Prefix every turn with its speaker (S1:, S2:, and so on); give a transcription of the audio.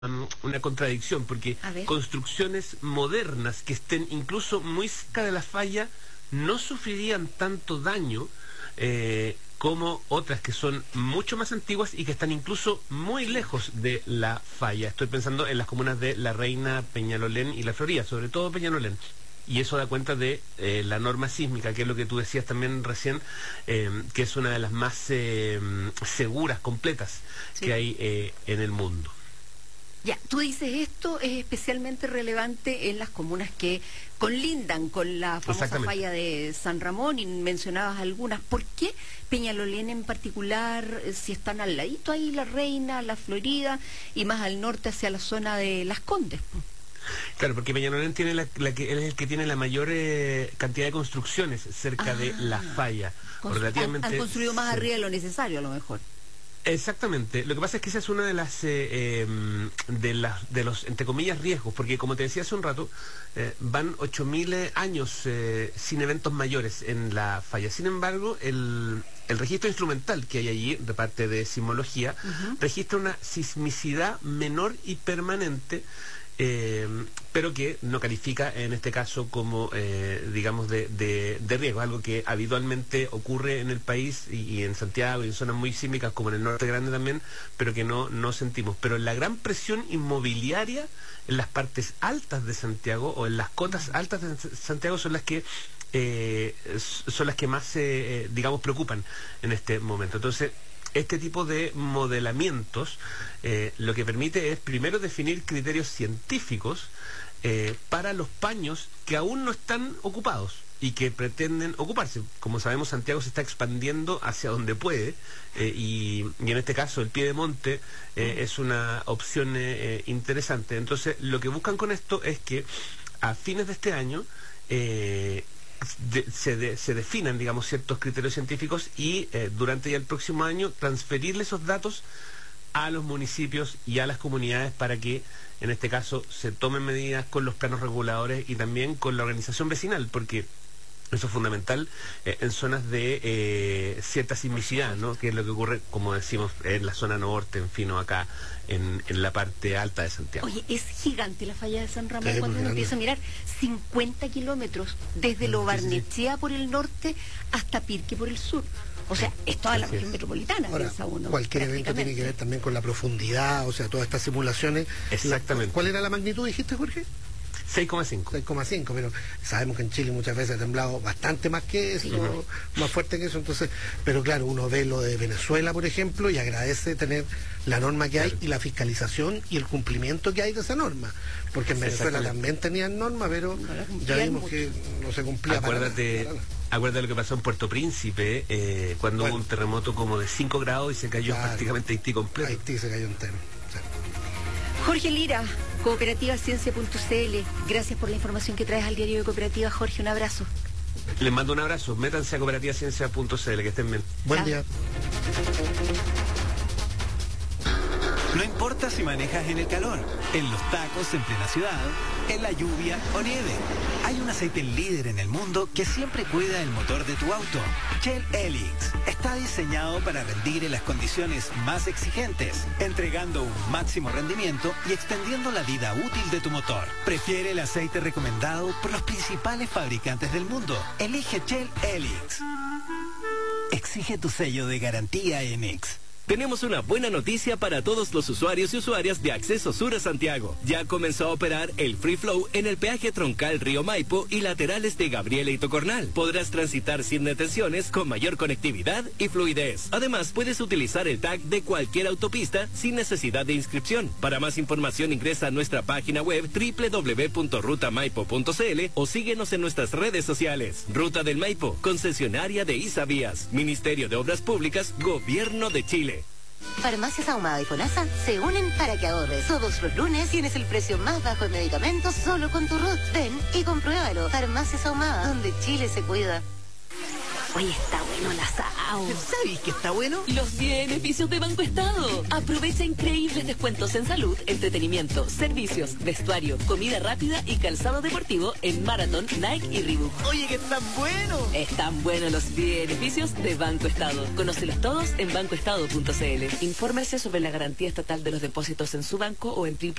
S1: una contradicción, porque construcciones modernas que estén incluso muy cerca de la falla no sufrirían tanto daño como otras que son mucho más antiguas y que están incluso muy lejos de la falla. Estoy pensando en las comunas de La Reina, Peñalolén y La Florida, sobre todo Peñalolén. Y eso da cuenta de la norma sísmica, que es lo que tú decías también recién, que es una de las más seguras, completas, que hay en el mundo.
S2: Ya, tú dices esto es especialmente relevante en las comunas que colindan con la famosa falla de San Ramón, y mencionabas algunas. ¿Por qué Peñalolén en particular, si están al ladito ahí La Reina, La Florida, y más al norte hacia la zona de Las Condes?
S1: Claro, porque Peñalolén tiene es el que tiene la mayor cantidad de construcciones cerca de la falla.
S2: Han construido más arriba de lo necesario, a lo mejor.
S1: Exactamente. Lo que pasa es que esa es una de los, entre comillas, riesgos, porque como te decía hace un rato, van 8.000 años sin eventos mayores en la falla. Sin embargo, el registro instrumental que hay allí, de parte de sismología, registra una sismicidad menor y permanente, pero que no califica en este caso como, digamos, de riesgo, algo que habitualmente ocurre en el país y en Santiago y en zonas muy sísmicas como en el norte grande también, pero que no sentimos. Pero la gran presión inmobiliaria en las partes altas de Santiago o en las cotas altas de Santiago son las que más, digamos, preocupan en este momento. Entonces, este tipo de modelamientos lo que permite es primero definir criterios científicos para los paños que aún no están ocupados y que pretenden ocuparse. Como sabemos, Santiago se está expandiendo hacia donde puede, y en este caso el Piedemonte es una opción interesante. Entonces, lo que buscan con esto es que a fines de este año se definan, digamos, ciertos criterios científicos y durante ya el próximo año transferirle esos datos a los municipios y a las comunidades para que, en este caso, se tomen medidas con los planos reguladores y también con la organización vecinal, porque eso es fundamental en zonas de cierta sismicidad, ¿no? Que es lo que ocurre, como decimos, en la zona norte, en fin, o acá en la parte alta de Santiago.
S2: Oye, es gigante la falla de San Ramón cuando uno empieza a mirar 50 kilómetros desde Lo Barnechea por el norte hasta Pirque por el sur. O sea, es toda la región metropolitana.
S3: Ahora,
S2: piensa uno,
S3: cualquier evento tiene que ver también con la profundidad, o sea, todas estas simulaciones.
S1: Exactamente.
S3: ¿Cuál era la magnitud, dijiste, Jorge?
S1: 6,5.
S3: 6,5, pero sabemos que en Chile muchas veces ha temblado bastante más que eso, más fuerte que eso, entonces, pero claro, uno ve lo de Venezuela, por ejemplo, y agradece tener la norma que hay y la fiscalización y el cumplimiento que hay de esa norma, porque en Venezuela también tenían norma, pero ya vimos que no se cumplía.
S1: Acuérdate lo que pasó en Puerto Príncipe, cuando hubo un terremoto como de 5 grados y se cayó prácticamente Haití completo.
S3: Haití se cayó entero.
S2: Jorge Lira, cooperativaciencia.cl, gracias por la información que traes al diario de Cooperativa. Jorge, un abrazo.
S1: Les mando un abrazo, métanse a cooperativaciencia.cl, que estén bien.
S3: Buen día.
S4: No importa si manejas en el calor, en los tacos en plena ciudad, en la lluvia o nieve. Hay un aceite líder en el mundo que siempre cuida el motor de tu auto. Shell Helix está diseñado para rendir en las condiciones más exigentes, entregando un máximo rendimiento y extendiendo la vida útil de tu motor. Prefiere el aceite recomendado por los principales fabricantes del mundo. Elige Shell Helix. Exige tu sello de garantía Enix.
S5: Tenemos una buena noticia para todos los usuarios y usuarias de Acceso Sur a Santiago. Ya comenzó a operar el Free Flow en el peaje troncal Río Maipo y laterales de Gabriela y Tocornal. Podrás transitar sin detenciones, con mayor conectividad y fluidez. Además, puedes utilizar el tag de cualquier autopista sin necesidad de inscripción. Para más información ingresa a nuestra página web www.rutamaipo.cl o síguenos en nuestras redes sociales. Ruta del Maipo, concesionaria de Isavías, Ministerio de Obras Públicas, Gobierno de Chile.
S6: Farmacias Ahumada y FONASA se unen para que ahorres. Todos los lunes tienes el precio más bajo en medicamentos solo con tu RUT. Ven y compruébalo. Farmacias Ahumada, donde Chile se cuida.
S7: Oye, está bueno el asado.
S8: ¿Sabéis que está bueno?
S7: Los beneficios de Banco Estado. Aprovecha increíbles descuentos en salud, entretenimiento, servicios, vestuario, comida rápida y calzado deportivo en Marathon, Nike y Reebok.
S8: Oye, que están buenos.
S7: Están buenos los beneficios de Banco Estado. Conócelos todos en bancoestado.cl. Infórmese sobre la garantía estatal de los depósitos en su banco o en